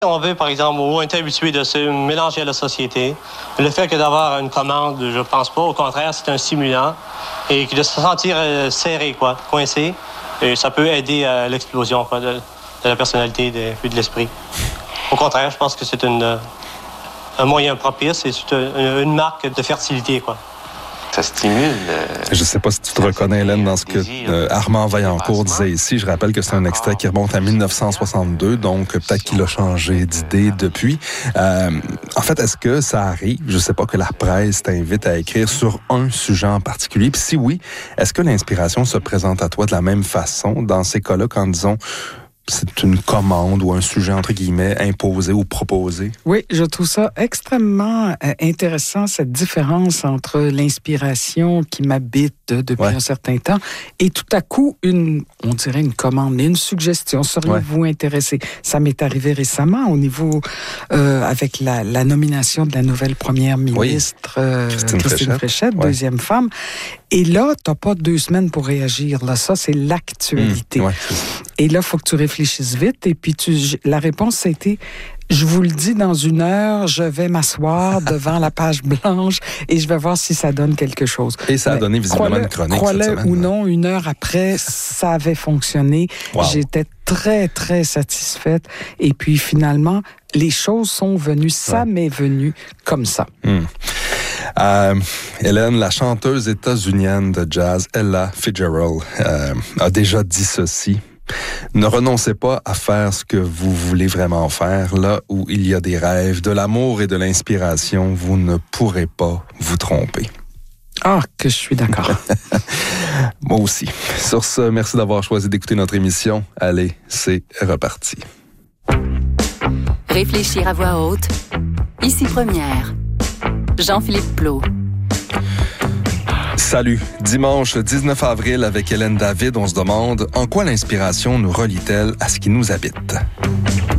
On veut, par exemple, ou on est habitué de se mélanger à la société. Le fait que d'avoir une commande, je pense pas. Au contraire, c'est un stimulant. Et de se sentir serré, coincé. Et ça peut aider à l'explosion de la personnalité et de l'esprit. Au contraire, je pense que c'est un moyen propice et c'est une marque de fertilité, Ça stimule. Je ne sais pas si tu te reconnais, Hélène, dans ce que Armand Vaillancourt disait ici. Je rappelle que c'est un extrait qui remonte à 1962, donc peut-être qu'il a changé d'idée depuis. En fait, est-ce que ça arrive, je ne sais pas, que la presse t'invite à écrire sur un sujet en particulier? Puis si oui, est-ce que l'inspiration se présente à toi de la même façon dans ces cas-là quand, disons, c'est une commande ou un sujet, entre guillemets, imposé ou proposé? Oui, je trouve ça extrêmement intéressant, cette différence entre l'inspiration qui m'habite depuis un certain temps et tout à coup, on dirait une commande, une suggestion. Seriez-vous intéressé? Ça m'est arrivé récemment au niveau, avec la nomination de la nouvelle première ministre, Christine Fréchette, deuxième femme. Et là, t'as pas 2 semaines pour réagir. Là, ça, c'est l'actualité. Et là, il faut que tu réfléchisses vite. Et puis, la réponse, ça a été, je vous le dis, dans 1 heure, je vais m'asseoir devant la page blanche et je vais voir si ça donne quelque chose. Et ça a donné visiblement une chronique cette semaine. Ou non, 1 heure après, ça avait fonctionné. Wow. J'étais très, très satisfaite. Et puis, finalement, les choses sont venues. Ça m'est venu comme ça. Hélène, la chanteuse états-unienne de jazz Ella Fitzgerald a déjà dit ceci. Ne renoncez pas à faire ce que vous voulez vraiment faire. Là où il y a des rêves, de l'amour et de l'inspiration, vous ne pourrez pas vous tromper. Ah, que je suis d'accord. Moi aussi. Sur ce, merci d'avoir choisi d'écouter notre émission. Allez, c'est reparti. Réfléchir à voix haute. Ici Première. Jean-Philippe Plot. Salut. Dimanche 19 avril avec Hélène David, on se demande en quoi l'inspiration nous relie-t-elle à ce qui nous habite?